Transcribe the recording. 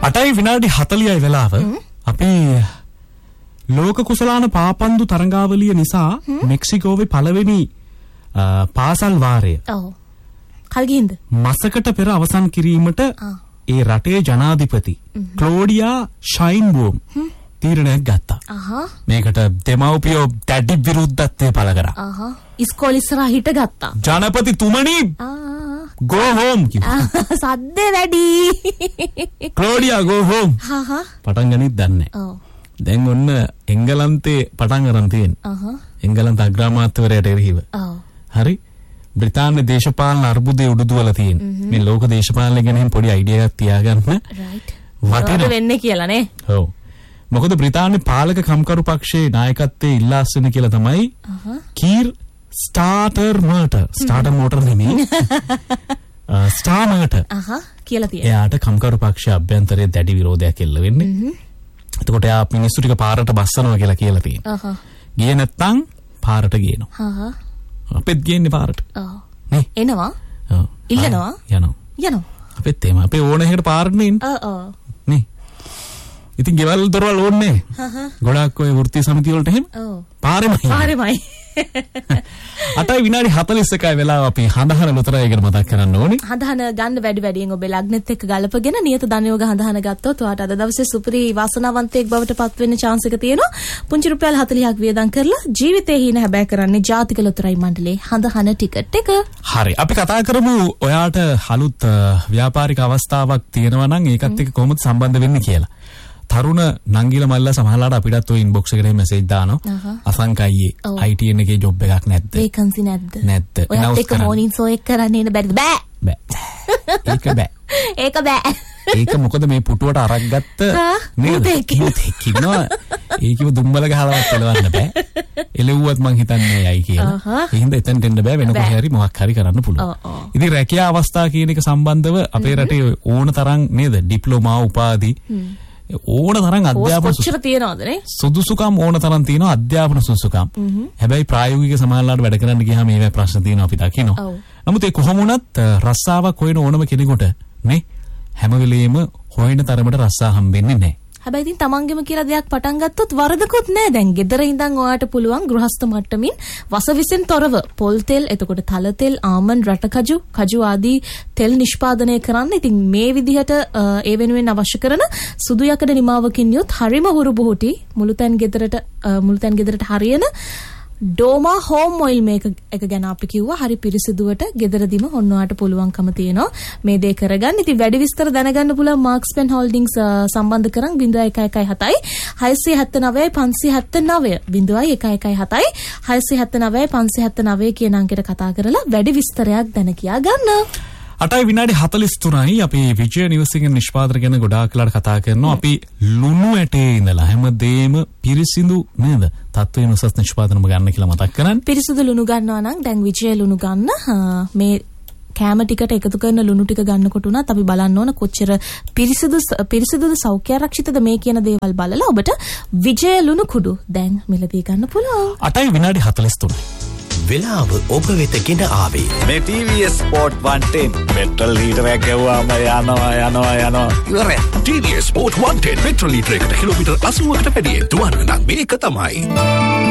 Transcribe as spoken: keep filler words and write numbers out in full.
අටයි විනාඩි හතලිහයි වෙලාව. අපි ලෝක කුසලාන පාපන්දු තරඟාවලිය නිසා මෙක්සිකෝවේ පළවෙනි පාසල් වාරය. ඔව්. කල් ගින්ද? මාසකට පෙර අවසන් කිරීමට ඒ රටේ ජනාධිපති ක්ලෝඩියා ෂයින්බෝම් තීරණයක් ගත්තා. අහහ. මේකට දෙමව්පියෝ දැඩි විරුද්ධත්වය පළ කරා. අහහ. ඉස්කෝලේ ඉස්සරහා හිට ගත්තා. ජනපති තුමනි go home කිව්වා. සද්ද වැඩි. ක්ලෝඩියා go home. හහ. පටන් ගනිත් දන්නේ. ඔව්. දැන් ඔන්න එංගලන්තේ පටන් ගන්න තියෙන්නේ. අහහ. එංගලන්ත අග්‍රාමාත්‍යවරයාට එරෙහිව. ඔව්. හරි. බ්‍රිතාන්‍ය දේශපාලන අර්බුදය උඩුදුවලා තියෙන. මේ ලෝක දේශපාලනය ගැන පොඩි අයිඩියා එකක් තියාගන්න. රයිට්. වටිනවා. වෙන්නේ කියලා නේ. ඔව්. මොකද බ්‍රිතාන්‍ය පාලක කම්කරු පක්ෂයේ නායකත්වයේ ඉල්ලා අස්වෙන කියලා තමයි කීර් ස්ටාර්ටර් මර්ටර් ස්ටාර්ටර් මෝටර් නෙමෙයි ස්ටාර් මර්ටර් අහහ කියලා තියෙනවා. එයාට කම්කරු පක්ෂයේ අභ්‍යන්තරයේ දැඩි විරෝධයක් එල්ල වෙන්නේ. එතකොට එයා මිනිස්සු ටික පාරට බස්සනවා කියලා කියලා තියෙනවා. අහහ. ගියේ නැත්තම් පාරට ගේනවා. අහහ. අපෙත් ගේන්නේ පාරට. ඔව්. නේ එනවා. ඔව්. ඉල්ලනවා. යනවා. යනවා. අපෙත් එම අපේ ඕන එකකට පාරට නේ ඉන්නේ. ඔව් ඔව්. නේ. ඉතින් ගෙවල් දොරවල් ඕනේ. හහ. ගොඩක් ඔය වෘත්තීය සමිතිය වලට එහෙම. ඔව්. පාරෙමයි. පාරෙමයි. අටයි විනාඩි හතළිස් එකයි වෙලාව අපි හඳහන ලොතරය ගැන මතක් කරන්න ඕනේ. හඳහන ගන්න වැඩි වැඩියෙන් ඔබේ ලග්නෙත් එක්ක ගලපගෙන නියත ධනයෝග හඳහන ගත්තොත් ඔයාට අද දවසේ සුපිරි වාසනාවන්තයෙක් බවට පත් වෙන්න chance එක තියෙනවා. පුංචි රුපියල් හතළිහක් වියදම් කරලා ජීවිතේ හිණ හැබෑ කරන්නේ ජාතික ලොතරැයි මණ්ඩලයේ හඳහන ටිකට් එක. හරි. අපි කතා කරමු ඔයාට අලුත් ව්‍යාපාරික අවස්ථාවක් තියෙනවා නම් ඒකත් එක්ක කොහොමද සම්බන්ධ වෙන්නේ කියලා. තරුණ නංගිල මල්ලා සමහරලාට අපිටත් ඔය ඉන්බොක්ස් එකට මෙසේජ් දානවා. අසංකයියේ I T N එකේ ජොබ් එකක් නැද්ද? වේකන්සි නැද්ද? නැද්ද? ඔයත් එක්ක මොනින් සෝ එක කරන්න එන්න බැරිද? බෑ. බෑ. ඒක බෑ. ඒක බෑ. ඒක මොකද මේ පුටුවට අරක් ගත්ත නේද? කිව්වා. ඒකව දුම්බල ගහලවත් එලවන්න බෑ. එලෙව්වත් මං හිතන්නේ යයි කියලා. ඒ හින්දා එතනට එන්න බෑ වෙන කොහේ හරි මොකක් හරි කරන්න පුළුවන්. ඉතින් රැකියා අවස්ථා කියන එක සම්බන්ධව අපේ රටේ ඕන තරම් නේද? ඩිප්ලෝමා උපාධි ඕන තරම් අධ්‍යාපන සුදුසුකම් ඕන තරම් තියෙනවා අධ්‍යාපන සුදුසුකම්. හැබැයි ප්‍රායෝගික සමාජලාට වැඩ කරන්න ගියාම මේවා ප්‍රශ්න තියෙනවා අපි දකිනවා. නමුත් ඒ කොහොම වුණත් රස්සාවක් හොයන ඕනම කෙනෙකුට නේ හැම වෙලෙම හොයන තරමට රස්සා හම්බෙන්නේ නැහැ. හැබැයි ඉතින් තමන්ගෙම කියලා දෙයක් පටන් ගත්තොත් වරදකුත් නැහැ. දැන් ගෙදර ඉඳන් ඔයාට පුළුවන් ගෘහස්ත මට්ටමින් වසවිසෙන් තොරව පොල් තෙල්, එතකොට තල තෙල්, ආමන්ඩ්, රටකජු, කජු ආදී තෙල් නිෂ්පාදනය කරන්න. ඉතින් මේ විදිහට ඒ වෙනුවෙන් අවශ්‍ය කරන සුදු යකඩ නිමාවකින් යොත් හරිම හුරු බුහුටි මුළුතැන් ගෙදරට මුළුතැන් ගෙදරට හරියන ඩෝමා හෝම් ඔයිල් මේක එක ගැන අපි කිව්වා. හරි පිරිසිදුවට ගෙදරදීම ඔන්න ඔයාට පුළුවන්කම තියෙනවා මේ දේ කරගන්න. ඉතින් වැඩි විස්තර දැනගන්න පුළුවන් මාක්ස් පෙන් හෝල්ඩින්ග්ස් සම්බන්ධ කරන් zero one one one seven හයසිය හැත්තෑ නවයයි පන්සිය හැත්තෑ නවය zero one one one seven හයසිය හැත්තෑ නවයයි පන්සිය හැත්තෑ නවය කියන අංකයට කතා කරලා වැඩි විස්තරයක් දැන කියා ගන්න. අටයි විනාඩි හතළිස් තුනයි අපි විජය නිවසින් නිෂ්පාදන ගැන ගොඩාක් වෙලාට කතා කරනවා. අපි ලුණු ඇටේ ඉඳලා හැමදේම පිරිසිදු නේද? තත්ත්වයෙන් උසස් නිෂ්පාදනම ගන්න කියලා මතක් කරන්න. පිරිසිදු ලුණු ගන්නවා නම් දැන් විජය ලුණු ගන්න මේ කැම ටිකට එකතු කරන ලුණු ටික ගන්නකොට උනත් අපි බලන්න ඕන කොච්චර පිරිසිදු පිරිසිදුද සෞඛ්‍ය ආරක්ෂිතද මේ කියන දේවල් බලලා ඔබට විජය ලුණු කුඩු දැන් මිලදී ගන්න පුළුවන්. අටයි විනාඩි හතළිස් තුනයි. වෙලාව ඔබ වෙත ගෙන ආවේ මේ T V S Sport one ten petrol ලීටරයක් ගෙවුවාම යනවා යනවා යනවා ඉවරයි. T V S Sport one ten petrol ලීටරයකට kilometre අසූවකට වැඩියෙන් දුවන්න නම් මේක තමයි.